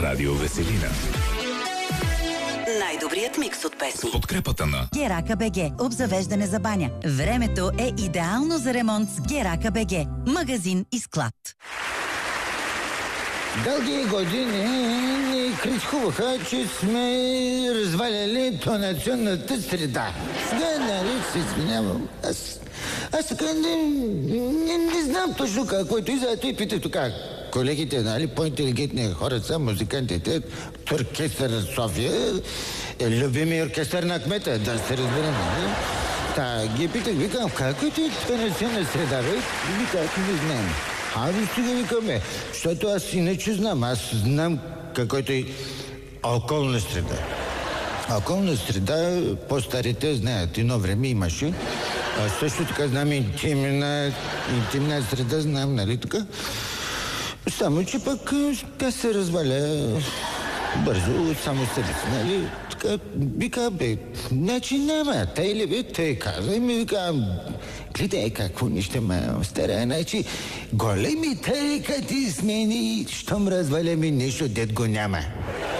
Радио Веселина. Най-добрият микс от песни. С подкрепата на Герака БГ. Обзавеждане за баня. Времето е идеално за ремонт с Герака БГ. Магазин и склад. Дълги години ни критикуваха, че сме разваляли тонационната среда. Сега, нали, се извинявам. Аз така не знам точно каквото и зато и питах тук. Колегите, нали, по-интелигентни хора са музикантите от оркестър София, любими оркестър на кмета, да се разберем, нали? Та ги питах, викам, каква е тонационна среда, бе? Викам, не знам. Ами сега викаме, защото аз иначе знам. Аз знам каквото е околна среда. Околна среда, по-старите знаят. Едно време имаше. А също така знам интимна среда, знам, нали така? Само, че пък тя се разваля бързо, само себе си, нали? Така, вика, бе, значи няма. Тъй ли бе, тъй каза. И ми вика, гледай какво нищо ма стара. Значи, големите кати смени, щом разваляме нещо, дет го няма.